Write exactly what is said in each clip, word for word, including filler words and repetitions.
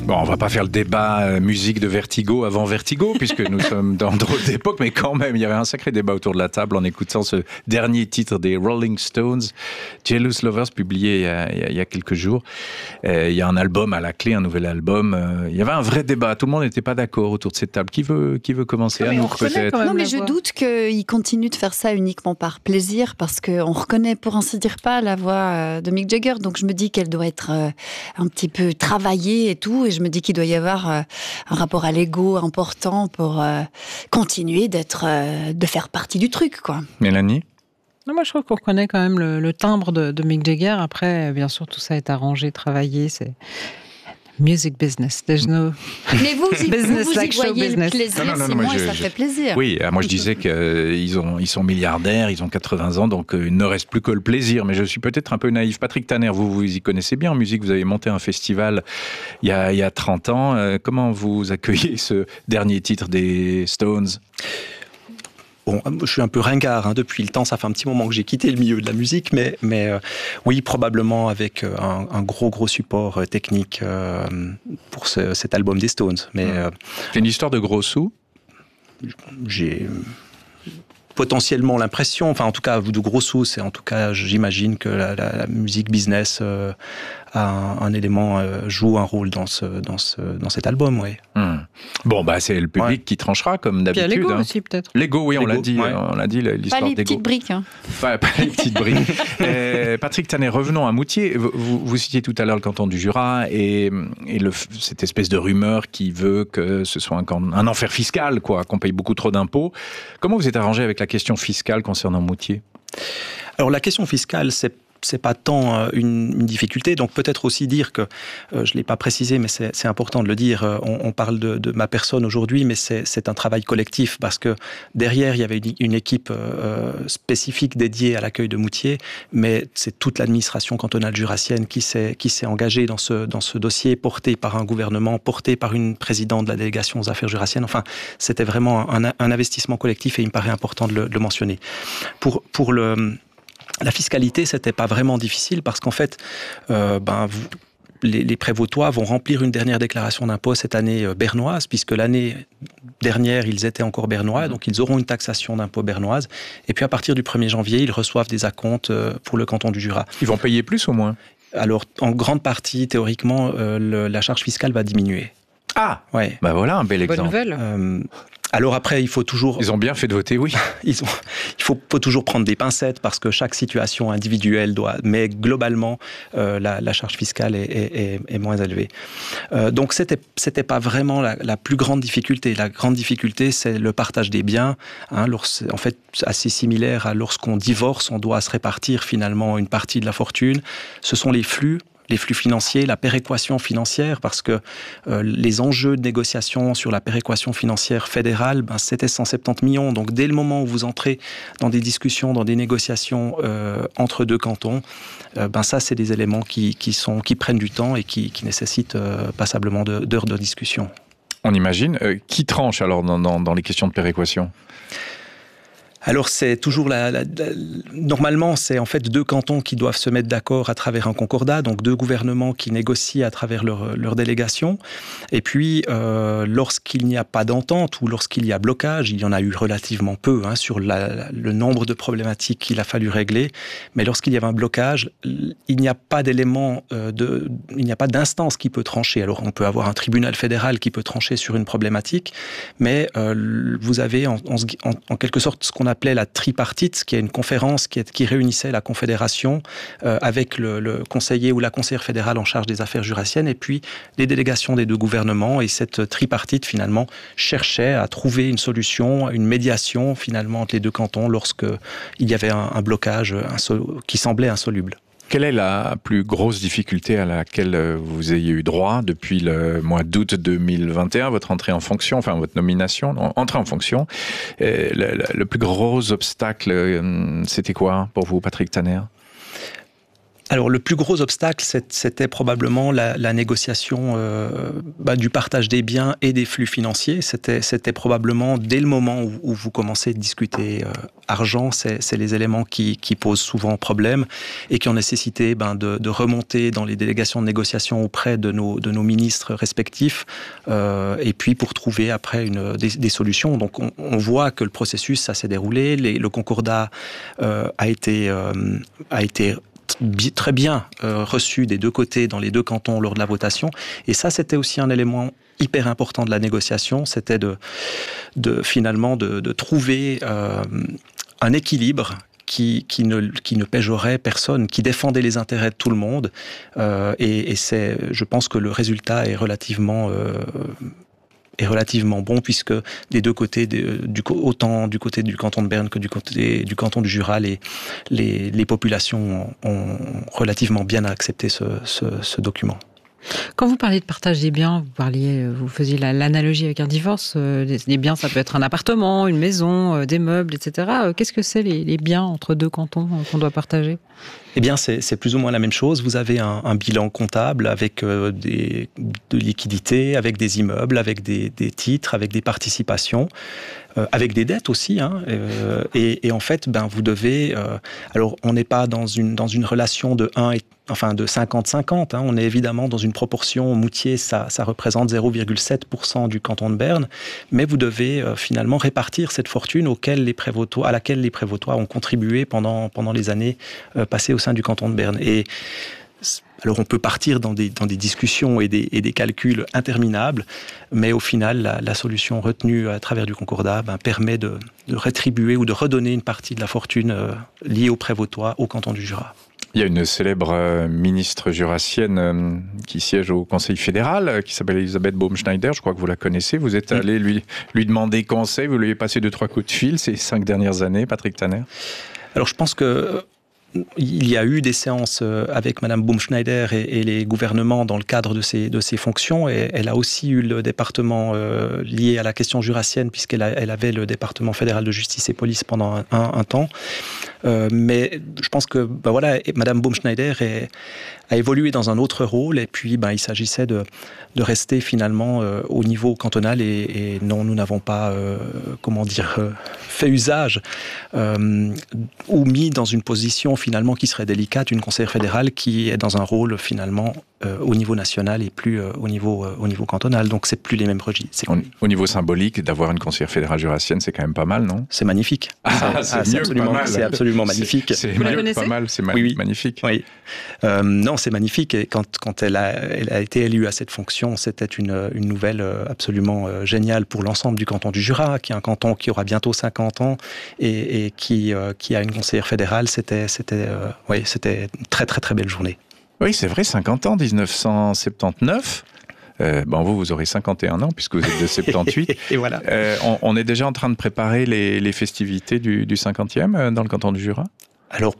Bon, on va pas faire le débat euh, musique de Vertigo avant Vertigo, puisque nous sommes dans drôle d'époque, mais quand même, il y avait un sacré débat autour de la table en écoutant ce dernier titre des Rolling Stones, Jealous Lovers, publié il y a, il y a quelques jours. Euh, il y a un album à la clé, un nouvel album. Euh, il y avait un vrai débat, tout le monde n'était pas d'accord autour de cette table. Qui veut, qui veut commencer? Non, à nous peut-être. Non, mais je doute qu'il continue de faire ça uniquement par plaisir, parce qu'on reconnaît, pour ainsi dire, pas la voix de Mick Jagger, donc je me dis qu'elle doit être un petit peu travaillée et tout, et je me dis qu'il doit y avoir un rapport à l'ego important pour continuer d'être, de faire partie du truc, quoi. Mélanie? Non, moi, je trouve qu'on reconnaît quand même le, le timbre de, de Mick Jagger. Après, bien sûr, tout ça est arrangé, travaillé, c'est... Music business, there's no mais vous, y, business vous, vous like y voyez show business. Le plaisir, non, non, non, c'est non, moi je, et ça je, fait plaisir. Oui, moi je disais qu'ils ont, ils sont milliardaires, ils ont quatre-vingts ans, donc il ne reste plus que le plaisir. Mais je suis peut-être un peu naïf. Patrick Tanner, vous, vous y connaissez bien en musique, vous avez monté un festival il y a, il y a trente ans. Comment vous accueillez ce dernier titre des Stones ? Bon, je suis un peu ringard hein, depuis le temps, ça fait un petit moment que j'ai quitté le milieu de la musique, mais, mais euh, oui, probablement avec un, un gros, gros support euh, technique euh, pour ce, cet album des Stones. Mais, mmh. euh, C'est une histoire de gros sous ? J'ai potentiellement l'impression, enfin en tout cas de gros sous, c'est en tout cas j'imagine que la, la, la musique business euh, a un, un élément, euh, joue un rôle dans, ce, dans, ce, dans cet album, oui. Mmh. Bon, bah c'est le public ouais. qui tranchera comme d'habitude. Puis il y a Lego hein. aussi peut-être. Lego, oui, on Lego, l'a dit, ouais. on l'a dit l'histoire pas les d'Ego. petites briques. Hein. Pas, pas les petites briques. euh, Patrick Tanner, revenons à Moutier. Vous, vous, vous citiez tout à l'heure le canton du Jura et, et le, cette espèce de rumeur qui veut que ce soit un, un enfer fiscal, quoi, qu'on paye beaucoup trop d'impôts. Comment vous êtes arrangé avec la question fiscale concernant Moutier ? Alors la question fiscale, c'est c'est pas tant une, une difficulté, donc peut-être aussi dire que, euh, je l'ai pas précisé, mais c'est, c'est important de le dire, on, on parle de, de ma personne aujourd'hui, mais c'est, c'est un travail collectif, parce que derrière, il y avait une, une équipe euh, spécifique dédiée à l'accueil de Moutier, mais c'est toute l'administration cantonale jurassienne qui s'est, qui s'est engagée dans ce, dans ce dossier, porté par un gouvernement, porté par une présidente de la délégation aux affaires jurassiennes, enfin, c'était vraiment un, un investissement collectif et il me paraît important de le, de le mentionner. Pour, pour le... La fiscalité, c'était pas vraiment difficile parce qu'en fait, euh, ben, vous, les, les prévôtois vont remplir une dernière déclaration d'impôt cette année euh, bernoise, puisque l'année dernière, ils étaient encore bernois, donc ils auront une taxation d'impôt bernoise. Et puis à partir du premier janvier, ils reçoivent des acomptes euh, pour le canton du Jura. Ils vont payer plus ou moins ? Alors, en grande partie, théoriquement, euh, le, la charge fiscale va diminuer. Ah, ouais. Bah voilà un bel exemple. Bonne nouvelle. Euh, Alors après, il faut toujours... Ils ont bien fait de voter oui. Ils ont... Il faut, faut toujours prendre des pincettes parce que chaque situation individuelle doit... Mais globalement, euh, la, la charge fiscale est, est, est moins élevée. Euh, donc, c'était, c'était pas vraiment la, la plus grande difficulté. La grande difficulté, c'est le partage des biens. Hein, en fait, assez similaire à lorsqu'on divorce, on doit se répartir finalement une partie de la fortune. Ce sont les flux. Les flux financiers, la péréquation financière, parce que euh, les enjeux de négociation sur la péréquation financière fédérale, ben, c'était cent soixante-dix millions. Donc, dès le moment où vous entrez dans des discussions, dans des négociations euh, entre deux cantons, euh, ben, ça, c'est des éléments qui, qui, sont, qui prennent du temps et qui, qui nécessitent euh, passablement de, d'heures de discussion. On imagine. Euh, qui tranche alors dans, dans, dans les questions de péréquation ? Alors c'est toujours la, la, la, normalement c'est en fait deux cantons qui doivent se mettre d'accord à travers un concordat, donc deux gouvernements qui négocient à travers leur, leur délégation. Et puis euh, lorsqu'il n'y a pas d'entente ou lorsqu'il y a blocage, il y en a eu relativement peu hein, sur la, le nombre de problématiques qu'il a fallu régler. Mais lorsqu'il y avait un blocage, il n'y a pas d'élément, euh, de, il n'y a pas d'instance qui peut trancher. Alors on peut avoir un tribunal fédéral qui peut trancher sur une problématique, mais euh, vous avez en, en, en, en quelque sorte ce qu'on appelait la tripartite, qui est une conférence qui, est, qui réunissait la Confédération euh, avec le, le conseiller ou la conseillère fédérale en charge des affaires jurassiennes et puis les délégations des deux gouvernements. Et cette tripartite, finalement, cherchait à trouver une solution, une médiation, finalement, entre les deux cantons lorsqu'il y avait un, un blocage insol- qui semblait insoluble. Quelle est la plus grosse difficulté à laquelle vous ayez eu droit depuis le mois d'août deux mille vingt et un, votre entrée en fonction, enfin votre nomination, non, entrée en fonction? Et le, le, le plus gros obstacle, c'était quoi pour vous, Patrick Tanner? Alors, le plus gros obstacle, c'était probablement la, la négociation euh, bah, du partage des biens et des flux financiers. C'était, c'était probablement dès le moment où, où vous commencez de discuter euh, argent, c'est, c'est les éléments qui, qui posent souvent problème et qui ont nécessité ben, de, de remonter dans les délégations de négociation auprès de nos, de nos ministres respectifs euh, et puis pour trouver après une, des, des solutions. Donc, on, on voit que le processus, ça s'est déroulé. Les, le concordat euh, a été, euh, a été très bien euh, reçu des deux côtés dans les deux cantons lors de la votation. Et ça, c'était aussi un élément hyper important de la négociation, c'était de, de finalement de, de trouver euh, un équilibre qui, qui, ne, qui ne péjorait personne, qui défendait les intérêts de tout le monde. Euh, et, et c'est, je pense que le résultat est relativement... Euh, est relativement bon, puisque des deux côtés, de, du, autant du côté du canton de Berne que du côté du canton du Jura, les, les, les populations ont, ont relativement bien accepté ce, ce, ce document. Quand vous parlez de partage des biens, vous parliez, vous faisiez la, l'analogie avec un divorce. Les biens, ça peut être un appartement, une maison, des meubles, et cetera. Qu'est-ce que c'est les, les biens entre deux cantons qu'on doit partager ? Eh bien, c'est, c'est plus ou moins la même chose. Vous avez un, un bilan comptable avec euh, des, de liquidités, avec des immeubles, avec des, des titres, avec des participations, euh, avec des dettes aussi. Hein, euh, et, et en fait, ben, vous devez... Euh, alors, on n'est pas dans une, dans une relation de un et enfin de cinquante cinquante, hein. On est évidemment dans une proportion, Moutier, ça, ça représente zéro virgule sept pour cent du canton de Berne, mais vous devez euh, finalement répartir cette fortune auquel les prévôtois, à laquelle les prévôtois ont contribué pendant, pendant les années euh, passées au sein du canton de Berne. Et alors on peut partir dans des, dans des discussions et des, et des calculs interminables, mais au final, la, la solution retenue à travers du concordat ben, permet de, de rétribuer ou de redonner une partie de la fortune euh, liée aux prévôtois au canton du Jura. Il y a une célèbre euh, ministre jurassienne euh, qui siège au Conseil fédéral, euh, qui s'appelle Elisabeth Baumschneider, je crois que vous la connaissez. Vous êtes allé oui. lui, lui demander conseil, vous lui avez passé deux, trois coups de fil ces cinq dernières années, Patrick Tanner. Alors je pense que il y a eu des séances avec Madame Baumschneider et, et les gouvernements dans le cadre de ses, de ses fonctions. Et elle a aussi eu le département euh, lié à la question jurassienne, puisqu'elle a, elle avait le département fédéral de justice et police pendant un, un, un temps. Euh, mais je pense que ben voilà, Madame Baumschneider est, a évolué dans un autre rôle. Et puis, ben, il s'agissait de, de rester finalement euh, au niveau cantonal. Et, et non, nous n'avons pas, euh, comment dire, euh, fait usage euh, ou mis dans une position finalement qui serait délicate, une conseillère fédérale qui est dans un rôle finalement euh, au niveau national et plus euh, au niveau euh, au niveau cantonal. Donc c'est plus les mêmes registres. Au, au niveau symbolique, d'avoir une conseillère fédérale jurassienne, c'est quand même pas mal, non ? C'est magnifique. Ah, c'est, ah, c'est, mieux absolument, pas mal. c'est absolument magnifique. C'est, c'est Vous mieux la connaissez ? pas mal, c'est ma- oui, oui. magnifique. Oui. Euh, non, c'est magnifique. Et quand quand elle a elle a été élue à cette fonction, c'était une une nouvelle absolument géniale pour l'ensemble du canton du Jura, qui est un canton qui aura bientôt cinquante ans et, et qui euh, qui a une conseillère fédérale. C'était c'était euh, oui, c'était une très très très belle journée. Oui, c'est vrai, cinquante ans, dix-neuf cent soixante-dix-neuf. Euh, bon, vous, vous aurez cinquante et un ans, puisque vous êtes de soixante-dix-huit. Et voilà. Euh, on, on est déjà en train de préparer les, les festivités du, du cinquantième dans le canton du Jura ? Alors,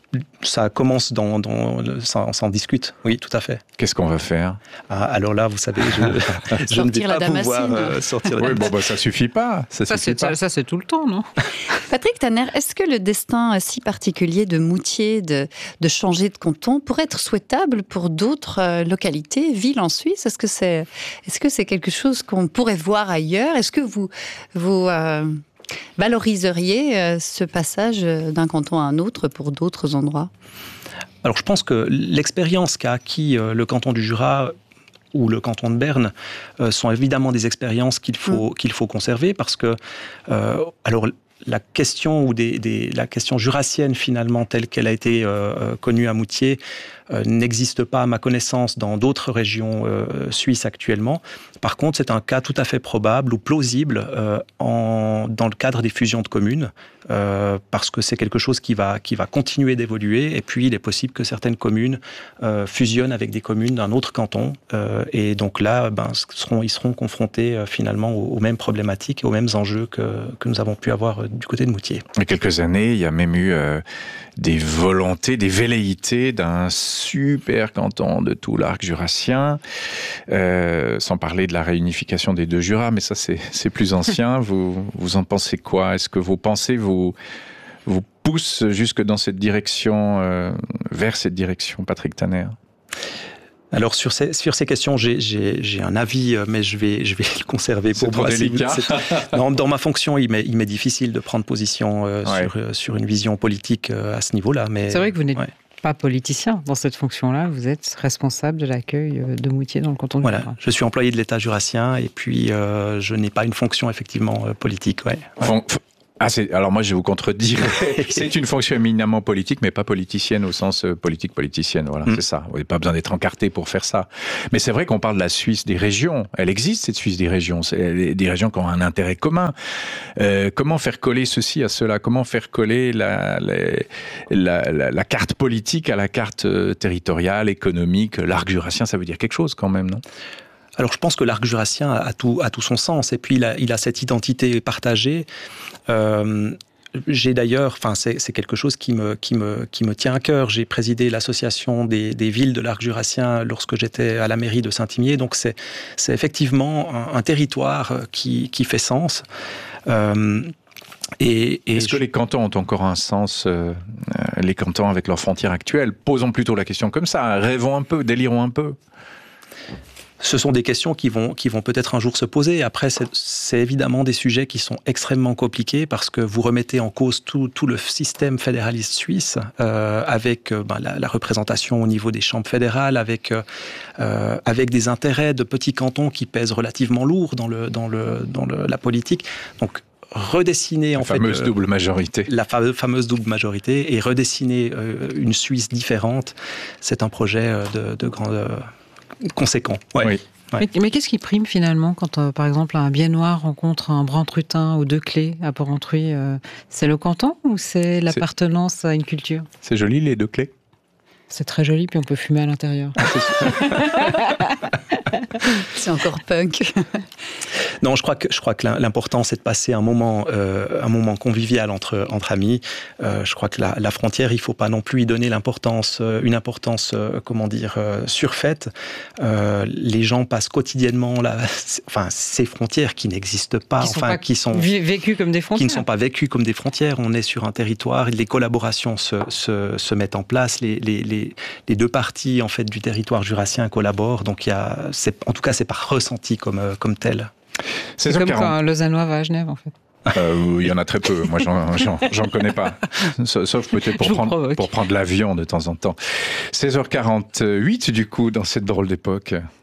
ça commence dans... dans ça, on s'en discute, oui, tout à fait. Qu'est-ce qu'on va faire ? Ah, alors là, vous savez, je, je ne vais pas pouvoir euh, sortir la Oui, bon, bah, ça suffit pas. Ça, ça, suffit c'est, pas. ça, ça, c'est tout le temps, non ? Patrick Tanner, est-ce que le destin si particulier de Moutier de, de changer de canton pourrait être souhaitable pour d'autres euh, localités, villes en Suisse ? Est-ce que c'est, est-ce que c'est quelque chose qu'on pourrait voir ailleurs ? Est-ce que vous, vous euh, valoriseriez euh, ce passage d'un canton à un autre pour d'autres endroits ? Alors je pense que l'expérience qu'a acquis euh, le canton du Jura ou le canton de Berne euh, sont évidemment des expériences qu'il faut, mmh. qu'il faut conserver parce que euh, alors la question ou des, des, la question jurassienne finalement telle qu'elle a été euh, connue à Moutier euh, n'existe pas à ma connaissance dans d'autres régions euh, suisses actuellement. Par contre, c'est un cas tout à fait probable ou plausible euh, en, dans le cadre des fusions de communes euh, parce que c'est quelque chose qui va, qui va continuer d'évoluer et puis il est possible que certaines communes euh, fusionnent avec des communes d'un autre canton euh, et donc là, ben, seront, ils seront confrontés euh, finalement aux, aux mêmes problématiques et aux mêmes enjeux que, que nous avons pu avoir euh, du côté de Moutier. Il y a quelques années, il y a même eu euh, des volontés, des velléités d'un super canton de tout l'arc jurassien, euh, sans parler de la réunification des deux Jura, mais ça c'est, c'est plus ancien. vous, vous en pensez quoi ? Est-ce que vos pensées vous, vous pousse jusque dans cette direction, euh, vers cette direction, Patrick Tanner? Alors sur ces, sur ces questions, j'ai, j'ai, j'ai un avis, mais je vais, je vais le conserver pour moi. C'est trop délicat. Dans, dans ma fonction, il m'est, il m'est difficile de prendre position euh, ouais. sur, sur une vision politique euh, à ce niveau-là. Mais, c'est vrai que vous n'êtes ouais. pas politicien dans cette fonction-là, vous êtes responsable de l'accueil de Moutier dans le canton du Voilà, Jura. Je suis employé de l'État jurassien et puis euh, je n'ai pas une fonction effectivement euh, politique. Ouais. Ouais. Fon- Ah, c'est, alors moi je vais vous contredire. C'est une fonction éminemment politique, mais pas politicienne au sens euh, politique politicienne. Voilà, mm. c'est ça. Vous n'avez pas besoin d'être encarté pour faire ça. Mais c'est vrai qu'on parle de la Suisse des régions. Elle existe cette Suisse des régions. C'est des régions qui ont un intérêt commun. Euh, comment faire coller ceci à cela? Comment faire coller la, la, la, la, la carte politique à la carte territoriale, économique? L'arc jurassien, ça veut dire quelque chose quand même, non? Alors je pense que l'arc jurassien a tout, a tout son sens et puis il a, il a cette identité partagée. Euh, j'ai d'ailleurs, enfin c'est, c'est quelque chose qui me, qui, me, qui me tient à cœur. J'ai présidé l'association des, des villes de l'arc jurassien lorsque j'étais à la mairie de Saint-Imier. Donc c'est, c'est effectivement un, un territoire qui, qui fait sens. Euh, Et, et Est-ce je... que les cantons ont encore un sens, euh, les cantons avec leurs frontières actuelles? Posons plutôt la question comme ça, rêvons un peu, délirons un peu. Ce sont des questions qui vont, qui vont peut-être un jour se poser. Après, c'est, c'est évidemment des sujets qui sont extrêmement compliqués parce que vous remettez en cause tout, tout le système fédéraliste suisse euh, avec euh, ben, la, la représentation au niveau des chambres fédérales, avec, euh, avec des intérêts de petits cantons qui pèsent relativement lourd dans, le, dans, le, dans le, la politique. Donc, redessiner en la fait fameuse euh, double majorité. La fa- fameuse double majorité et redessiner euh, une Suisse différente, c'est un projet euh, de, de grande... Euh, conséquent. Ouais. Oui. Ouais. Mais, mais qu'est-ce qui prime finalement quand, euh, par exemple, un Biennois rencontre un Brantrutin ou deux Clés à Port-Rentruy? euh, C'est le canton ou c'est l'appartenance c'est... à une culture? C'est joli les deux Clés. C'est très joli, puis on peut fumer à l'intérieur. C'est encore punk. Non, je crois que je crois que l'important c'est de passer un moment euh, un moment convivial entre entre amis. Euh, je crois que la, la frontière, il faut pas non plus y donner l'importance euh, une importance euh, comment dire euh, surfaite. Euh, les gens passent quotidiennement là, enfin ces frontières qui n'existent pas, qui enfin pas qui sont vécues comme des frontières, qui ne sont pas vécues comme des frontières. On est sur un territoire, les collaborations se se, se mettent en place, les, les les les deux parties en fait du territoire jurassien collaborent. Donc il y a c'est, en tout cas c'est pas ressenti comme comme tel. C'est comme quand un Lausannois va à Genève, en fait. Euh, il y en a très peu. Moi, j'en, j'en, j'en connais pas. Sauf peut-être pour prendre, pour prendre l'avion de temps en temps. seize heures quarante-huit, du coup, dans cette drôle d'époque.